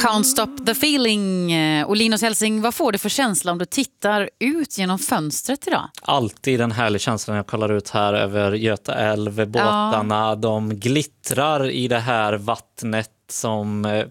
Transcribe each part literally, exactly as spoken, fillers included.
Can't stop the feeling. Och Linus Helsing, vad får du för känsla om du tittar ut genom fönstret idag? Alltid den härliga känslan när jag kollar ut här över Göta älv. Båtarna, ja. De glittrar i det här vattnet som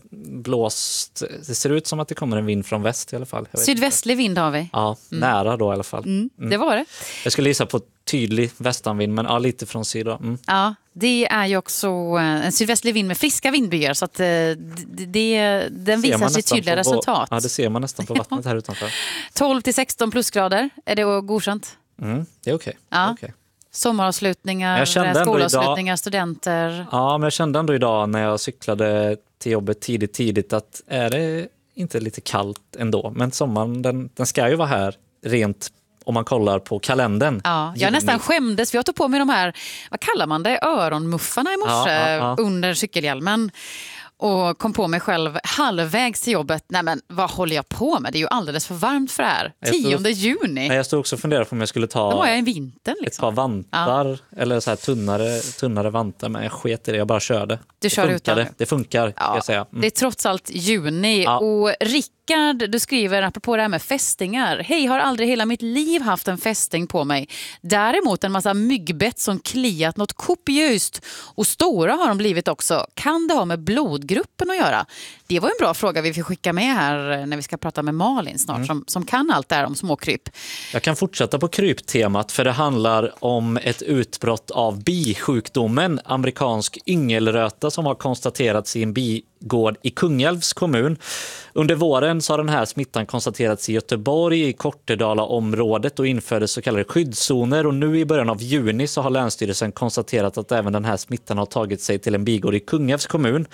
blåst. Det ser ut som att det kommer en vind från väst i alla fall. Sydvästlig vind har vi. Ja, mm. nära då i alla fall. Mm, det var det. Jag skulle gissa på tydlig västanvind, men ja, lite från syd. Mm. Ja, det är ju också en sydvästlig vind med friska vindbyar, så att det, det, den visar sig tydliga resultat. Ja, det ser man nästan på vattnet här utanför. tolv till sexton plusgrader, är det godkänt? Mm, det är okej. Ja. Okay. Sommaravslutningar, skolavslutningar, studenter. Ja, men jag kände ändå idag när jag cyklade till jobbet tidigt, tidigt att är det inte lite kallt ändå? Men sommaren, den, den ska ju vara här rent om man kollar på kalendern. Ja, jag nästan skämdes för jag tog på mig de här, vad kallar man det, öronmuffarna i morse ja, ja, ja. under cykelhjälmen. Och kom på mig själv halvvägs till jobbet. Nej men vad håller jag på med? Det är ju alldeles för varmt för det här. tionde juni. Jag stod också och funderade på om jag skulle ta Då var jag i vintern, liksom. ett par vantar. Ja. Eller så här tunnare, tunnare vantar. Men jag sket i det, jag bara körde. Du kör det utan. Det funkar, ja, jag säga. Mm. Det är trots allt juni. Ja. Och Rickard, du skriver apropå det här med fästingar. Hej, har aldrig hela mitt liv haft en fästing på mig. Däremot en massa myggbett som kliat något kopiöst. Och stora har de blivit också. Kan det ha med blodgruppen att göra? Det var en bra fråga vi får skicka med här när vi ska prata med Malin snart. Mm. Som, som kan allt där om småkryp. Jag kan fortsätta på kryptemat, för det handlar om ett utbrott av bisjukdomen amerikansk yngelröta som har konstaterats i en bigård i Kungälvs kommun. Under våren så har den här smittan konstaterats i Göteborg, i Kortedala-området och infördes så kallade skyddszoner, och nu i början av juni så har Länsstyrelsen konstaterat att även den här smittan har tagit sig till en bigård i Kungälvs kommun.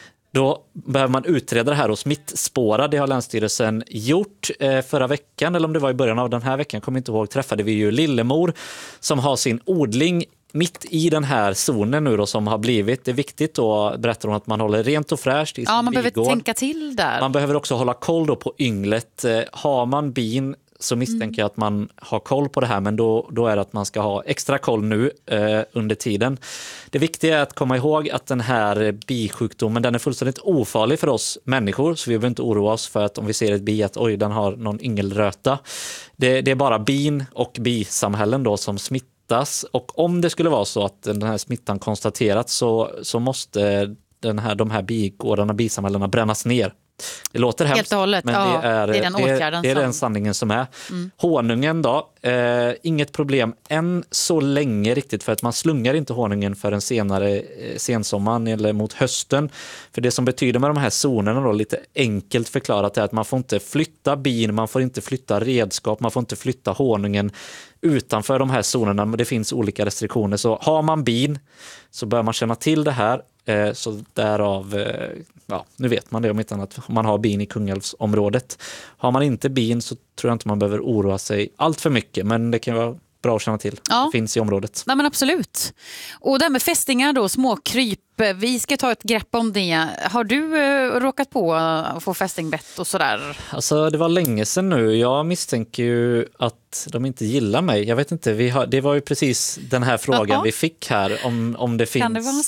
Då behöver man utreda det här och smittspåra. Det har Länsstyrelsen gjort eh, förra veckan, eller om det var i början av den här veckan, kommer inte ihåg, träffade vi ju Lillemor som har sin odling mitt i den här zonen nu då, som har blivit. Det är viktigt då, berättar hon, att man håller rent och fräscht i sin Ja, man bigård. behöver tänka till där. Man behöver också hålla koll då på ynglet. Eh, har man bin så misstänker mm. jag att man har koll på det här, men då, då är det att man ska ha extra koll nu eh, under tiden. Det viktiga är att komma ihåg att den här bisjukdomen, den är fullständigt ofarlig för oss människor, så vi behöver inte oroa oss för att om vi ser ett bi att oj, den har någon yngelröta. Det, det är bara bin och bisamhällen då som smittas, och om det skulle vara så att den här smittan konstaterats så, så måste den här, de här bigårdarna, bisamhällena brännas ner. Det låter hemskt, helt och hållet. men ja, det är, det är den åtgärden. Det, det är som... den sanningen som är. Mm. Honungen då, eh, inget problem än så länge riktigt, för att man slungar inte honungen förrän senare, eh, sensommaren eller mot hösten. För det som betyder med de här zonerna då, lite enkelt förklarat, är att man får inte flytta bin, man får inte flytta redskap, man får inte flytta honungen utanför de här zonerna, men det finns olika restriktioner. Så har man bin så bör man känna till det här. Så därav, ja, nu vet man det om inte annat, om man har bin i Kungälvsområdet. Har man inte bin så tror jag inte man behöver oroa sig allt för mycket, men det kan vara bra att känna till. Ja. Det finns i området. Nej, men absolut. Och det här med fästingar då, små kryp, vi ska ta ett grepp om det. Har du eh, råkat på att få fästingbett och sådär? Alltså det var länge sedan nu. Jag misstänker ju att de inte gillar mig. Jag vet inte, vi har, det var ju precis den här frågan Aha. vi fick här. Om, om det finns, kan det vara